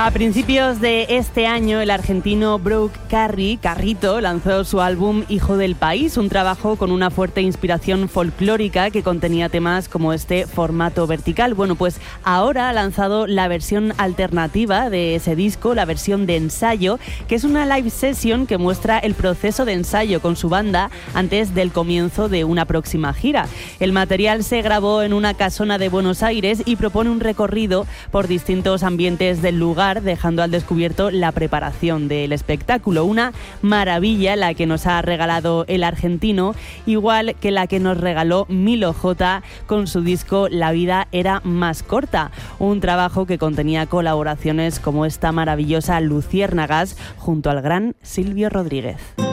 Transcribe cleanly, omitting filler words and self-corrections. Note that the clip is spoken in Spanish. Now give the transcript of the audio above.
A principios de este año, el argentino Brooke Carrito lanzó su álbum Hijo del País, un trabajo con una fuerte inspiración folclórica que contenía temas como este formato vertical. Bueno, pues ahora ha lanzado la versión alternativa de ese disco, la versión de ensayo, que es una live session que muestra el proceso de ensayo con su banda antes del comienzo de una próxima gira. El material se grabó en una casona de Buenos Aires y propone un recorrido por distintos ambientes del lugar, dejando al descubierto la preparación del espectáculo. Una maravilla la que nos ha regalado el argentino, igual que la que nos regaló Milo J con su disco La vida era más corta, un trabajo que contenía colaboraciones como esta maravillosa Luciérnagas junto al gran Silvio Rodríguez.